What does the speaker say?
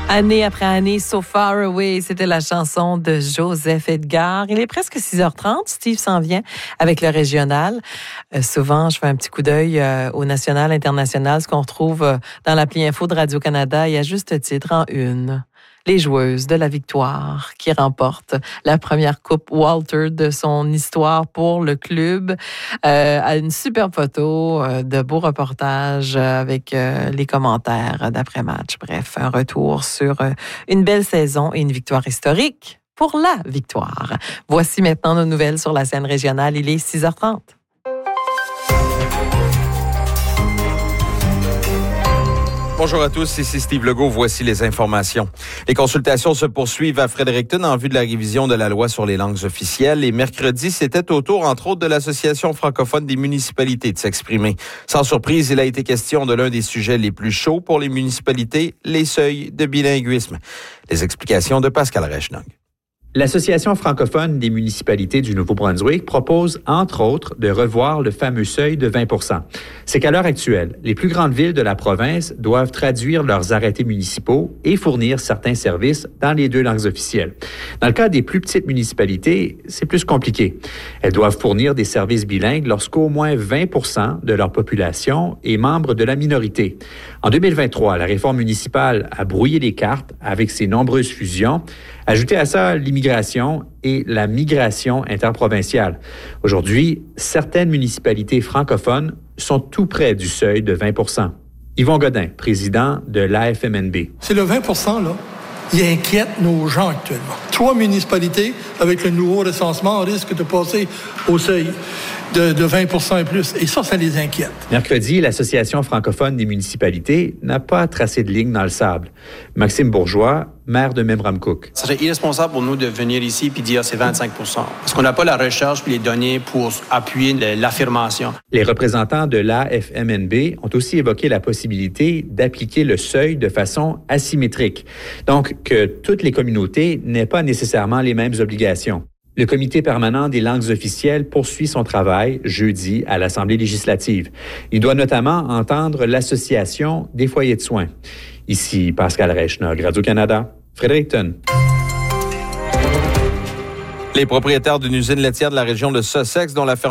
Année après année, So Far Away, c'était la chanson de Joseph Edgar. Il est presque 6h30. Steve s'en vient avec le régional. Souvent, je fais un petit coup d'œil au national, international, ce qu'on retrouve dans l'appli Info de Radio-Canada. Et à juste titre, en une, les joueuses de la victoire qui remportent la première coupe Walter de son histoire pour le club. À une superbe photo, de beaux reportages avec les commentaires d'après-match. Bref, un retour sur une belle saison et une victoire historique pour la victoire. Voici maintenant nos nouvelles sur la scène régionale. Il est 6h30. Bonjour à tous, ici Steve Legault. Voici les informations. Les consultations se poursuivent à Fredericton en vue de la révision de la loi sur les langues officielles. Et mercredi, c'était au tour, entre autres, de l'Association francophone des municipalités de s'exprimer. Sans surprise, il a été question de l'un des sujets les plus chauds pour les municipalités, les seuils de bilinguisme. Les explications de Pascal Reichenang. L'Association francophone des municipalités du Nouveau-Brunswick propose, entre autres, de revoir le fameux seuil de 20 %. C'est qu'à l'heure actuelle, les plus grandes villes de la province doivent traduire leurs arrêtés municipaux et fournir certains services dans les deux langues officielles. Dans le cas des plus petites municipalités, c'est plus compliqué. Elles doivent fournir des services bilingues lorsqu'au moins 20 % de leur population est membre de la minorité. En 2023, la réforme municipale a brouillé les cartes avec ses nombreuses fusions. Ajoutez à ça l'immigration et la migration interprovinciale. Aujourd'hui, certaines municipalités francophones sont tout près du seuil de 20 %. Yvon Godin, président de l'AFMNB. C'est le 20 % là. Il inquiète nos gens actuellement. 3 municipalités, avec le nouveau recensement, risquent de passer au seuil de 20 % et plus. Et ça les inquiète. Mercredi, l'Association francophone des municipalités n'a pas tracé de ligne dans le sable. Maxime Bourgeois, maire de Memramcook. Ça serait irresponsable pour nous de venir ici et dire c'est 25 % parce qu'on n'a pas la recherche et les données pour appuyer l'affirmation. Les représentants de l'AFMNB ont aussi évoqué la possibilité d'appliquer le seuil de façon asymétrique. Donc, que toutes les communautés n'aient pas nécessairement les mêmes obligations. Le Comité permanent des langues officielles poursuit son travail jeudi à l'Assemblée législative. Il doit notamment entendre l'Association des foyers de soins. Ici Pascal Reichenang, Radio-Canada, Fredericton. Les propriétaires d'une usine laitière de la région de Sussex, dont la ferme